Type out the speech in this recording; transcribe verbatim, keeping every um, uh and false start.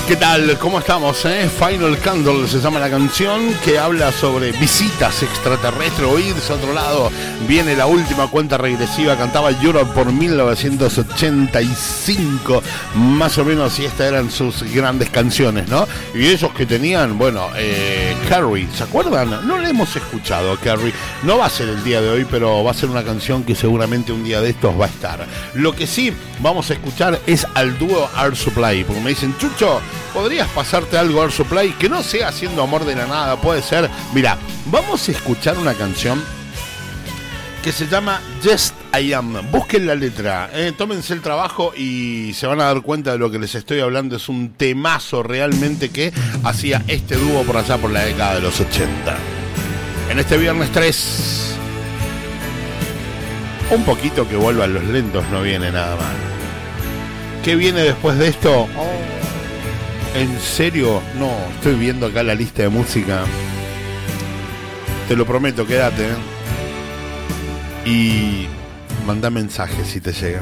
¿Qué tal? ¿Cómo estamos? Eh? Final Candle se llama la canción, que habla sobre visitas extraterrestres o irse a otro lado. Viene la última cuenta regresiva, cantaba Europe por mil novecientos ochenta y cinco, más o menos, y estas eran sus grandes canciones, ¿no? Y esos que tenían, bueno, eh, Carrie, ¿se acuerdan? No la hemos escuchado a Carrie, no va a ser el día de hoy, pero va a ser una canción que seguramente un día de estos va a estar. Lo que sí vamos a escuchar es al dúo Air Supply, porque me dicen, Chucho, ¿podrías pasarte algo Air Supply que no sea haciendo amor de la nada? Puede ser. Mira, vamos a escuchar una canción que se llama Just I Am. Busquen la letra, eh, tómense el trabajo y se van a dar cuenta de lo que les estoy hablando. Es un temazo realmente que hacía este dúo por allá por la década de los ochenta. En este viernes tres, un poquito que vuelvan los lentos no viene nada mal. ¿Qué viene después de esto? Oh, ¿en serio? No, estoy viendo acá la lista de música. Te lo prometo, quédate, ¿eh? Y manda mensajes si te llega.